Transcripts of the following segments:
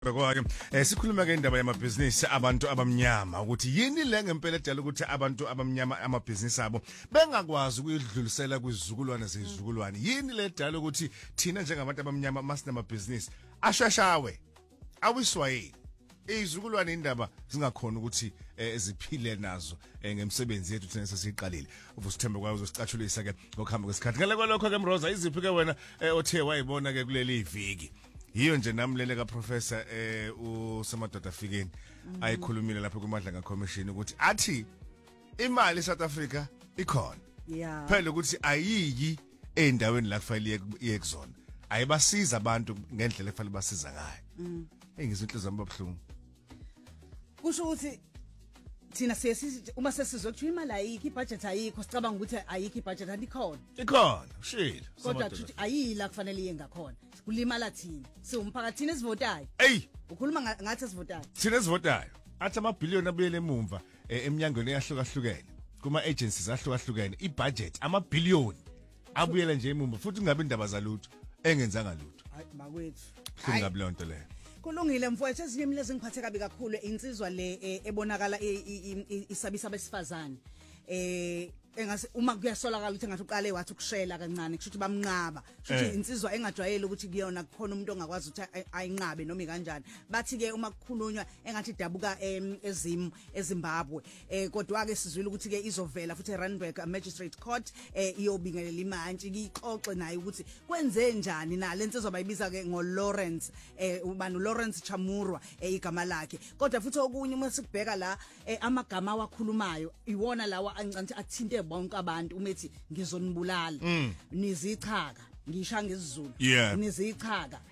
Kwake sikhuluma ke indaba yamabhizinisi abantu abamnyama ukuthi yini le ngempela edala ukuthi abantu abamnyama amabhizinisi abo bengakwazi ukuyidlulisela kwizizukulwane zezizukulwane yini le edala ukuthi thina njengabantu abamnyama masinamabhizinisi ashashawe awiswayini izizukulwane indaba zingakhona ukuthi ziphile nazo ngemsebenzi yethu thina sesiqalile uvusithembe kwayo uzosicatshulisa ke ngokuhamba kwesikhathi ngale kwalokho ke Mroza iziphi ke wena othe wayibona ke kuleli iviki yiyo nje namlele ka professor uSemadoda Fikeni ayikhulumile lapha kuMadlanga Commission ukuthi athi imali South Africa ikhona phela ukuthi ayiyi endaweni la kufanele iye kuzona ayibasiza abantu ngendlela efanele basiza ngayo engizwe inhliziyo zami babhlungu kusho ukuthi thina sesithi uma sesizokuthiwa imali ayikho ibudget ayikho sicabanga ukuthi ayikho ibudget andikhona ikhona ushilo kodwa ukuthi ayila kufanele iye ngakhona kulimala thina siwumphakathini esivotayo ukhuluma ngathi esivotayo thina esivotayo athi amabhiliyoni abuyele emumva eminyangweni eyahlukahlukene kuma agencies ahlukahlukene ibudget amabhiliyoni abuyela nje emumva futhi kungabe indaba zalutho engenzanga lutho bakwethu kungabe le nto leyo kulungile mfowethu ezinye imilezi ngiphathe kabi kakhulu insizwa le ebonakala isabisa abesifazane engase uma kuyasolakala ukuthi engathi uqale wathi ukushela kancane kusho ukuthi bamnqaba kusho ukuthi insizwa engajwayele ukuthi kuyona kukhona umuntu ongakwazi ukuthi ayinqabe noma kanjani bathi ke uma kukhulunywa engathi dabuka eZimbabwe kodwa ke sizwile ukuthi ke izovela futhi eRandburg Magistrate Court iyobingelela imantshi ixoxe naye ukuthi kwenze njani na lensizwa bayibiza ke ngoLawrence ubani Lawrence Chamurwa igama lakhe kodwa futhi okunye uma sikubheka la amagama awakhulumayo iwona lawa ancanthi athinte bonke abantu umethi ngizonibulala nizichaka ngisha ngesizulu nizichaka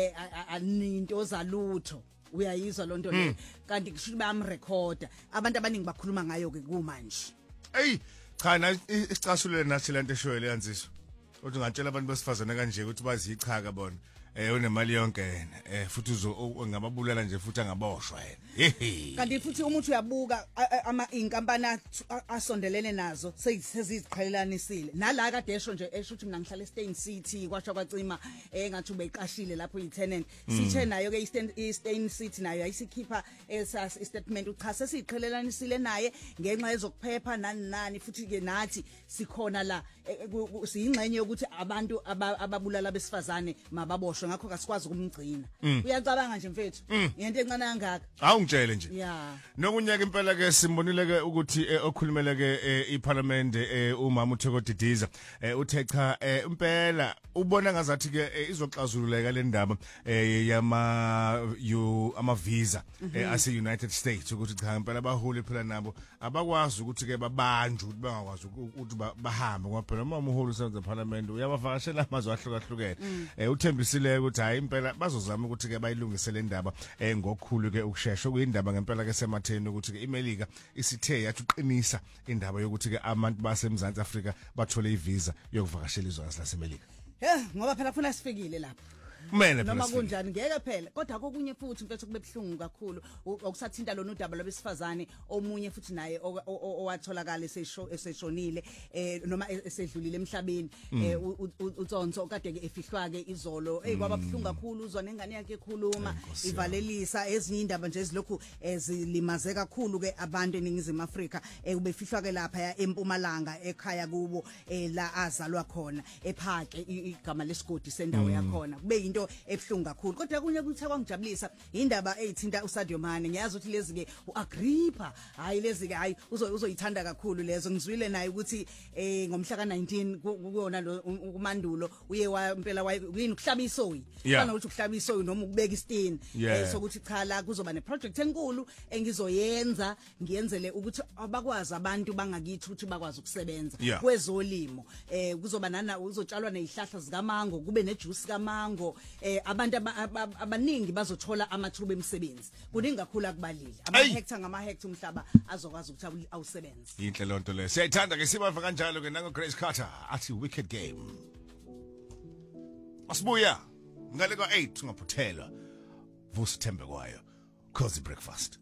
aninto zalutho uyayizwa lonto le kanti kusho bayamrecorda abantu abaningi bakhuluma ngayo ke kumanje cha na isicasulele nathi lento eshoyo le yansizwa uthi ngatshela abantu besifazana kanje ukuthi bazichaka bona unemali yonke yena futhi ngababulala nje futhi angaboshwa yena kanti futhi umuntu uyabuka inkampani asondelene nazo seziziqhelelanisile nala kade esho nje esho ukuthi mina ngihlala eStain City kwasho kwacima engathi ubeyiqashile lapho itenant sithe nayo ke eStain City nayo ayisikhipha statement uchase siqhelelanisile naye ngenxa yezokuphepha nani futhi ke nathi sikhona la siyingxenye ukuthi abantu ababulala besifazane mababoshwe ngakho kasikwazi ukumgcina uyacabanga nje mfethu into encane kangaka awungitshele nje nokunyaka impela ke simbonile ke ukuthi okhulumele ke iParliament umama uTheko Didiza uthe cha impela ubona ngazathi ke izoxazululeka le ndaba ama visa ase United States ukuthi cha impela baholi phela nabo abakwazi ukuthi ke babanjwe ukuthi bangakwazi ukuthi bahambe ngoba phela uma umholi usenza eParliament uyabavakashela amazwe ahlukahlukene uthembisile ukuthi hayi impela bazozama ukuthi ke bayilungise le ndaba ngokukhulu ke ukusheshsha kuyindaba ngempela ke sematheni ukuthi ke iMelika isithe yathi uqinisa indaba yokuthi ke abantu baseMzantsi Afrika bathole ivisa yokuvakashela izwe laseMelika ngoba phela kufuna sifikile lapho kumele noma kunjani ngeke phela kodwa kokunye futhi mfethu kube buhlungu kakhulu okusathinta lona udaba lwabesifazane omunye futhi naye owatholakala eseshonile noma esedlulile emhlabeni uTsonso kade ke efihlwa ke izolo kwaba buhlungu kakhulu uzwa nengane yakhe ekhuluma ivalelisa ezinye indaba nje ezilokhu zilimaze kakhulu ke abantu eningizimu Afrika ubefihlwa ke lapha eMpumalanga ekhaya kubo la azalwa khona ephake igama lesigodi sendawo yakhona kube into ebhlungu kakhulu kodwa kunye kuthe kwangijabulisa indaba ezithinta uSadio Mane ngiyazi ukuthi lezi ke uAgrippa hayi lezi ke hayi uzoyithanda kakhulu lezo ngizwile naye ukuthi ngomhla ka19 kuyona lo uMandulo uye impela yini ukuhlaba isoyi kana ukuthi ukuhlaba isoyi noma ukubeka istin sokuthi cha la kuzoba neproject enkulu engizoyenza ngiyenzele ukuthi abakwazi abantu bangakithi ukuthi bakwazi ukusebenza kwezolimo kuzoba nana uzotshalwa nezihlahla zikamango kube nejuice kamango abantu abaningi bazothola amathuba emisebenzi kuningi kakhulu akubalile ama-hectare ngama-hectare umhlaba azokwazi ukuthi awusebenze inhle lonto le siyayithanda ke sibava kanjalo ke nango Grace Carter athi wicked game asibuya ngale kwa 8 ungaphuthelwa vusa thembe kwayo cozy breakfast